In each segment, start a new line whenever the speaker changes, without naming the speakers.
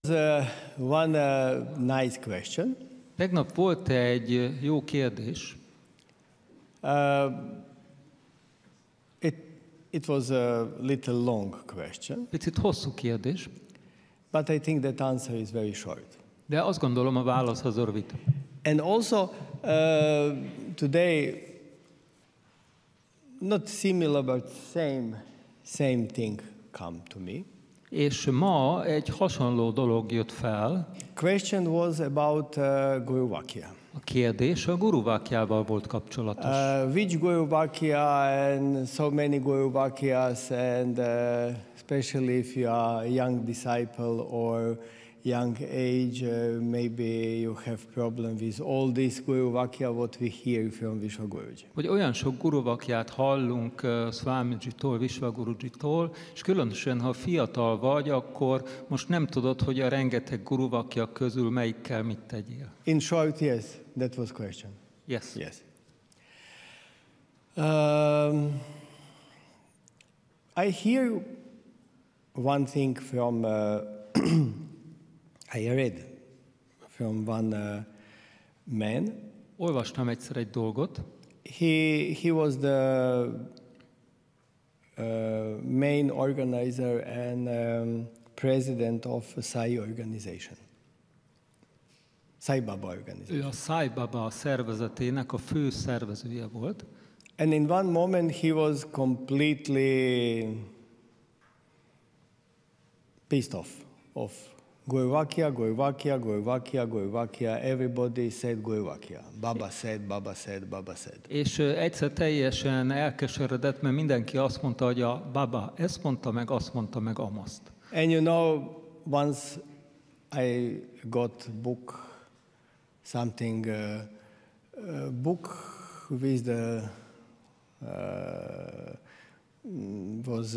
One nice question.
Tegnap volt egy jó kérdés.
It was a little long question,
Picit hosszú kérdés,
but I think that answer is very short.
de azt gondolom a válasz az rövid.
And also, today, not similar, but same thing come to me.
És ma egy hasonló dolog jött fel.
Question was about Guru Vakya.
A kérdés a Guru Vakyával volt kapcsolatos.
Which Guru Vakya and so many Guru Vakyas, and especially if you are a young disciple or young age, maybe you have problem with all this Guru Vakya what we hear from Vishwaguruji.
Hogy olyan sok Guru Vakyát hallunk Swamijitól, Vishwagurujitól, és különösen ha fiatal vagy, akkor most nem tudod, hogy a rengeteg Guru Vakya közül melyikkel mit tegyél.
In short, yes, that was question.
Yes.
Yes. I hear one thing from, I read from one man.
Olvastam egyszer egy dolgot.
He was the main organizer and president of a Sai organization. Sai Baba organization.
Ő a Sai Baba szervezetének a fő szervezője volt.
And in one moment he was completely pissed off of Guru Vakya, Guru Vakya, Guru Vakya, Guru Vakya. Everybody said Guru Vakya. Baba said, Baba said, Baba said.
És egyszer teljesen elkeseredett, mert mindenki azt mondta, hogy a Baba ezt mondta, meg azt mondta, meg amazt.
And you know, once I got book, something, book with the, was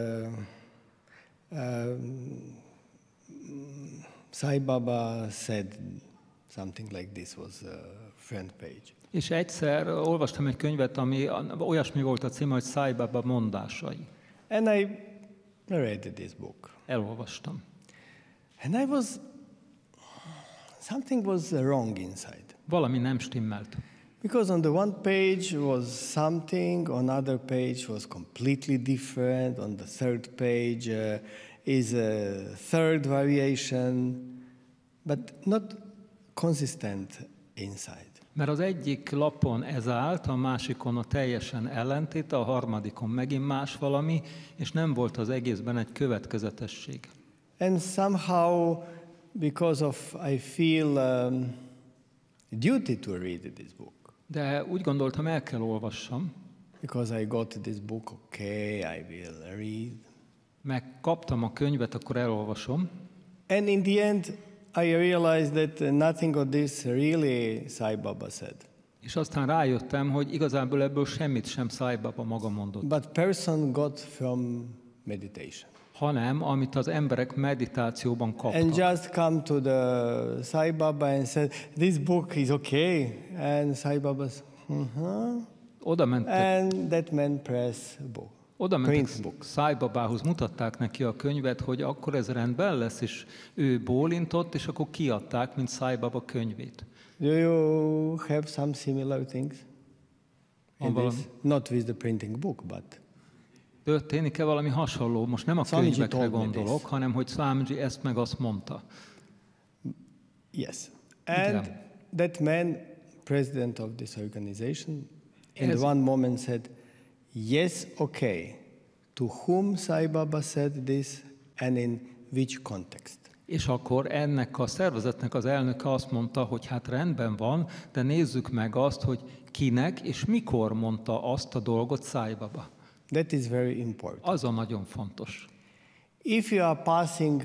Sai Baba said something like this, was a front page.
És egyszer olvastam egy könyvet, ami olyasmi volt a címe, hogy Sai Baba mondásai.
And I read this book.
Elolvastam.
And I was, something was wrong inside.
Valami nem stimmelt.
Because on the one page was something, on other page was completely different, on the third page is a third variation, but not consistent inside.
Mert az egyik lapon ez állt, a másikon a teljesen ellentéte, a harmadikon megint más valami, és nem volt az egészben egy következetesség.
And somehow, because of, I feel duty to read this book.
De úgy gondoltam, el kell olvassam.
Because I got this book, okay, I will read.
Megkaptam a könyvet, akkor elolvasom.
And in the end, I realized that nothing of this really Sai Baba said.
És aztán rájöttem, hogy igazából ebből semmit sem Sai Baba maga mondott.
But person got from meditation.
Hanem, amit az emberek meditációban kaptak.
And just come to the Sai Baba and said, this book is okay. And Sai Baba said,
Oda mentek,
and that man press book.
Oda mentek Sai Babához, mutatták neki a könyvet, hogy akkor ez rendben lesz, és ő bólintott, és akkor kiadták, mint Sai Baba könyvét.
Do you have some similar things? Not with the printing book, but...
Történik-e valami hasonló? Most nem a könyvekre gondolok, hanem hogy Swamiji ezt meg azt mondta.
Yes. And that man, president of this organization, in one moment said, yes, okay. To whom Sai Baba said this and in which context?
És akkor ennek a szervezetnek az elnöke azt mondta, hogy hát rendben van, de nézzük meg azt, hogy kinek és mikor mondta azt a dolgot Sai Baba.
That is very important.
Az a nagyon fontos.
If you are passing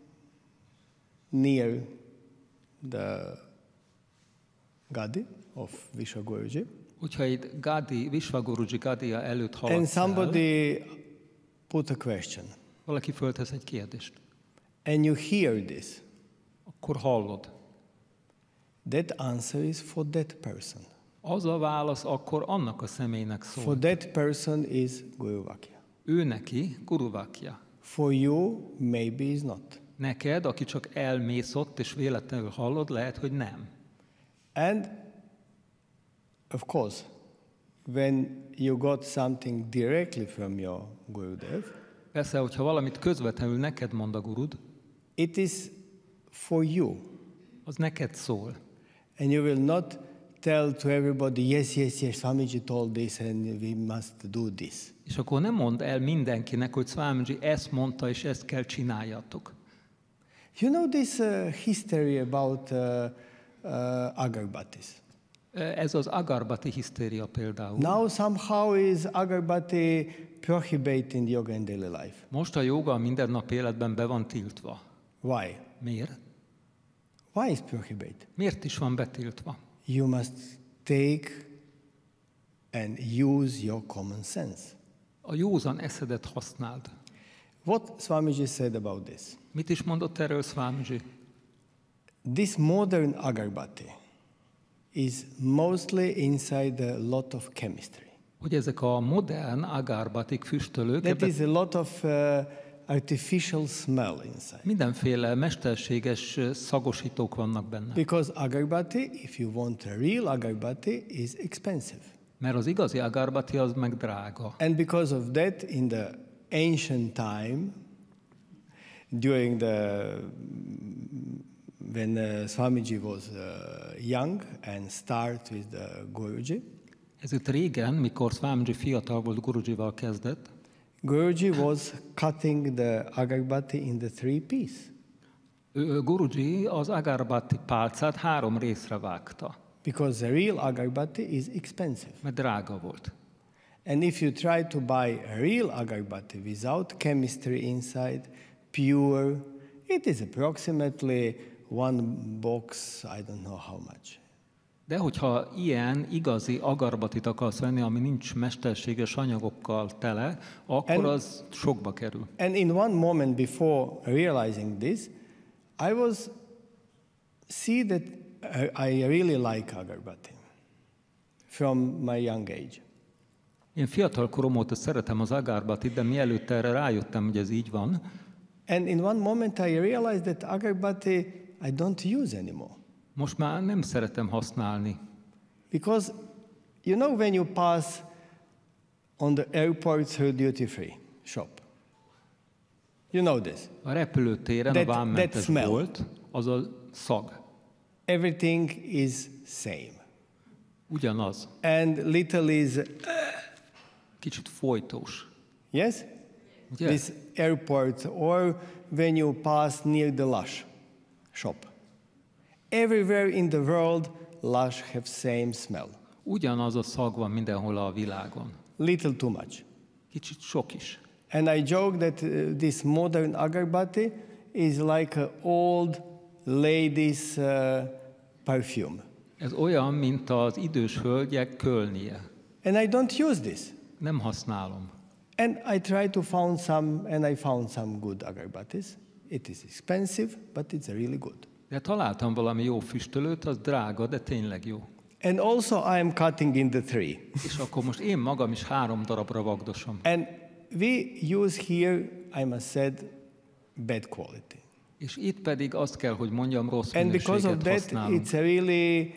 near the Gadi of Vishwaguruji,
hogyha itt Vishwaguruji Gadia előtt haladsz
and somebody put a question,
valaki föltesz egy kérdést,
and you hear this,
akkor hallod.
That answer is for that person.
Az a válasz akkor annak a személynek szól.
For that person is Guru Vakya.
Ő neki Guru Vakya.
For you, maybe is not.
Neked, aki csak elmész ott és véletlenül hallod, lehet, hogy nem.
And of course, when you got something directly from your Gurudev,
Persze, hogyha valamit közvetlenül neked mond a gurud,
it is for you.
az neked szól.
And you will not tell to everybody, yes, Swamiji told this and we must do this.
És akkor nem mondd el mindenkinek, hogy Swamiji ezt mondta, és ezt kell csináljatok.
You know this history about Agarbatis?
Ez az agarbati hisztéria például.
Now somehow is Agarbati prohibited in yoga and daily life.
Most a jóga a mindennapi életben be van tiltva.
Why?
Miért?
Why is prohibited?
Miért is van betiltva?
You must take and use your common sense.
A józan eszedet használd.
What Swamiji said about this?
Mit is mondott erről Swamiji?
This modern Agarbati is mostly inside a lot of chemistry.
Hogy ezek a modern agarbatik füstölők,
That is a lot of artificial smell inside.
mindenféle mesterséges szagosítók vannak benne.
Because Agarbati, if you want a real Agarbati, is expensive.
Mert az igazi agarbati az meg drága.
And because of that, in the ancient time, during when Swamiji was young and start with the Guruji,
Ezért régen, mikor Swamiji fiatal volt, Gurujival kezdett,
Guruji was cutting the Agarbati in the 3 piece.
Guruji az agarbati pálcát 3 részre vágta,
Because the real Agarbati is expensive.
mert drága volt.
And if you try to buy a real Agarbati without chemistry inside, pure, it is approximately 1 box, I don't know how much.
De hogyha ilyen igazi agarbatit akarsz venni, ami nincs mesterséges anyagokkal tele, akkor az sokba kerül.
And in one moment before realizing this, I was see that I really like Agarbati from my young age.
Én fiatal korom óta szeretem az agarbatit, de mielőtt erre rájöttem, hogy ez így van,
And in one moment I realized that Agarbati I don't use anymore.
most már nem szeretem használni.
Because, you know, when you pass on the airport through duty-free shop, you know this.
A repülőtéren, a
That
vámmentes
smell.
bolt, az a szag.
Everything is same.
Ugyanaz.
And little is,
Kicsit folytós.
yes?
Ugye?
This airport, or when you pass near the Lush shop. Everywhere in the world, Lush have same smell.
Ugyanaz a szag van mindenhol a világon.
Little too much.
Kicsit sok is.
And I joke that this modern Agarbati is like an old lady's perfume.
Ez olyan, mint az idős hölgyek kölnie.
And I don't use this.
Nem használom.
And I try to found some, and I found some good Agarbatis. It is expensive, but it's really good.
De találtam valami jó füstölőt, az drága, de tényleg jó.
And also I am cutting in the 3.
És akkor most én magam is 3 darabra vagdosom.
And we use here, I must say, bad quality.
És itt pedig azt kell, hogy mondjam, rossz
And because of
minőséget
that,
használunk.
it's a really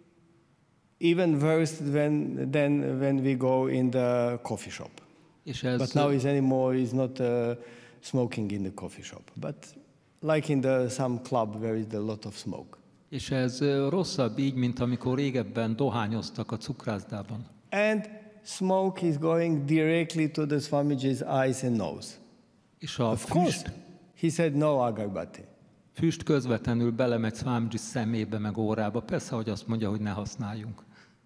even worse than when we go in the coffee shop.
És ez,
But now is not smoking in the coffee shop, but like in some club where is a lot of smoke.
és ez rosszabb így, mint amikor régebben dohányoztak a cukrászdában.
And smoke is going directly to the Swamiji's eyes and nose.
És a
Of course,
füst,
he said no Agarbati.
füst közvetlenül belemegy Swamiji szemébe meg órába. Persze, hogy azt mondja, hogy ne használjunk.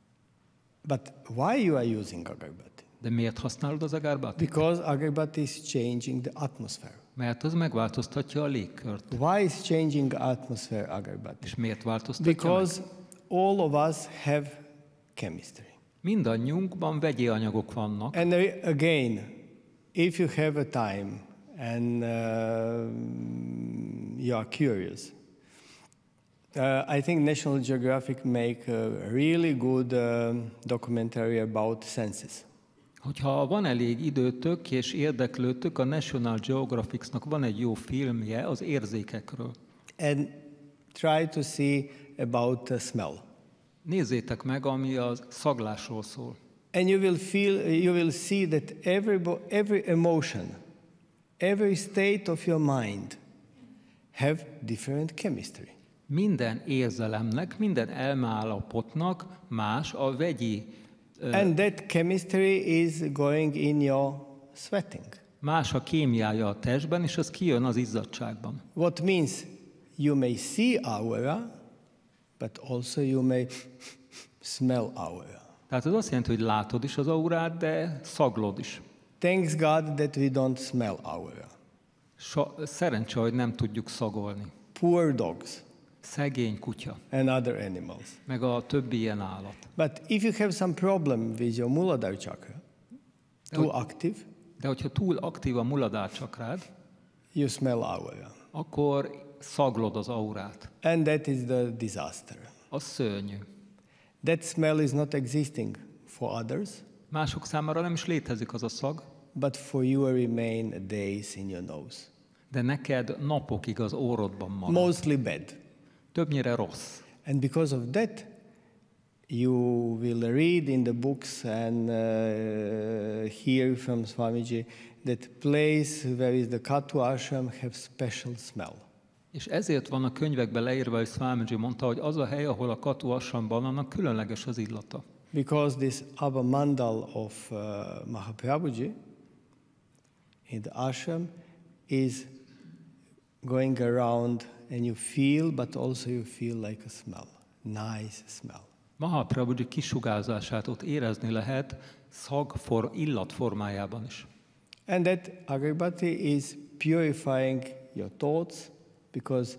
But why you are using Agarbati?
De miért használod az agarbatit?
Because Agarbati is changing the atmosphere.
Mert az megváltoztatja a légkört.
Why is changing atmosphere Agarbati?
És miért változtatja
Because
meg?
all of us have chemistry.
Mindannyiunkban vegyi anyagok vannak.
And again, if you have a time and you are curious, I think National Geographic make a really good documentary about senses.
Hogyha van elég időtök és érdeklődtök, a National Geographic-nak van egy jó filmje az érzékekről.
And try to see about the smell.
Nézzétek meg, ami a szaglásról szól.
And you will see that every emotion, every state of your mind have different chemistry.
Minden érzelemnek, minden elmeállapotnak más a vegyi,
And that chemistry is going in your sweating.
más a kémiája a testben, és az kijön az izzadságban.
What means you may see aura, but also you may smell aura.
Tehát ez azt jelenti, hogy látod is az aurát, de szaglod is.
Thanks God that we don't smell aura.
Szerencse, hogy nem tudjuk szagolni.
Poor dogs
Szegény kutya,
and other animals.
meg a többi ilyen állat.
But if you have some problem with your Muladhara chakra, too active,
De hogyha túl aktív a Muladhara csakrád,
you smell aura.
akkor szaglod az aurát.
And that is the disaster.
Az szörnyű.
That smell is not existing for others,
Mások számára nem is létezik az a szag,
but for you remain days in your nose.
de neked napokig az orrodban marad.
Mostly bad.
Többnyire rossz.
And because of that, you will read in the books and hear from Swamiji that place where is the Katu ashram have special smell.
És ezért van a könyvekben leírva, hogy Swamiji mondta, hogy az a hely, ahol a Katu ashramban, annak különleges az illata.
Because this Abha Mandal of Mahaprabhuji in the ashram is going around and you feel, but also you feel like a smell, nice smell.
Mahaprabhuji kisugárzását ott érezni lehet illat formájában is.
And that agarbatti is purifying your thoughts because,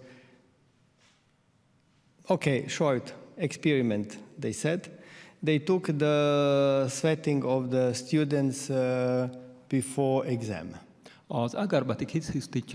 okay, short experiment, they said. They took the sweating of the students before exam.
Az agarbatti kitisztítja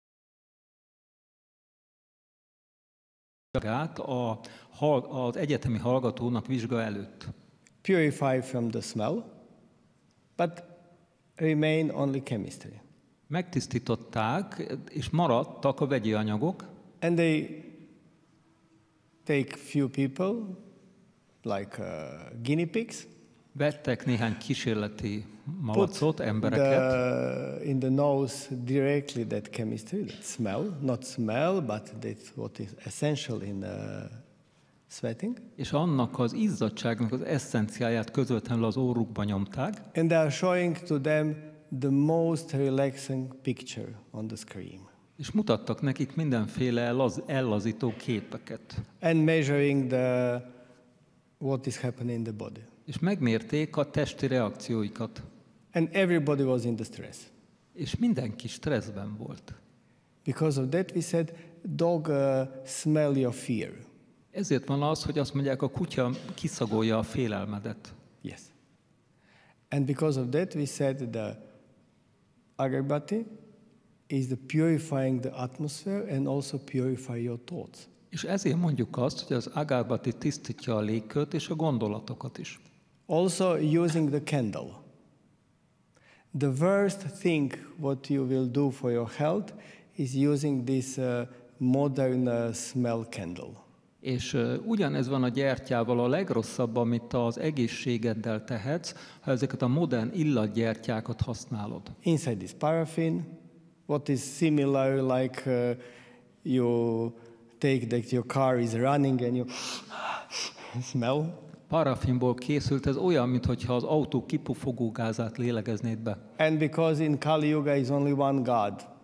az egyetemi hallgatónak vizsga előtt.
Purify from the smell, but remain only chemistry.
Megtisztították, és maradtak a vegyi anyagok,
And they take few people, like guinea pigs,
vettek néhány kísérleti malacot, embereket,
in the nose directly that chemistry, that smell, not smell, but that's what is essential in sweating.
és annak az izzadságnak az eszenciáját közvetlenül az orrukba nyomták,
And they are showing to them the most relaxing picture on the screen.
és mutattak nekik mindenféle ellazító képeket.
And measuring what is happening in the body.
És megmérték a testi reakcióikat.
And everybody was in the stress.
És mindenki stresszben volt.
Because of that we said, dog smell your fear.
Ezért van az, hogy azt mondják, a kutya kiszagolja a félelmedet.
Yes. And because of that we said the agarbatti is the purifying the atmosphere and also purify your thoughts.
És ezért mondjuk azt, hogy az agarbatti tisztítja a légkört és a gondolatokat is.
Also using the candle. The worst thing what you will do for your health is using this modern smell candle.
És ugyanez van a gyertyával, a legrosszabb, amit az egészségeddel tehetsz, ha ezeket a modern illatgyertyákat használod.
Inside this paraffin, what is similar like you take that your car is running and you smell.
Paraffinból készült, ez olyan, mintha az autó kipufogó gázát lélegeznéd be.
And because in Kali Yuga is only one God,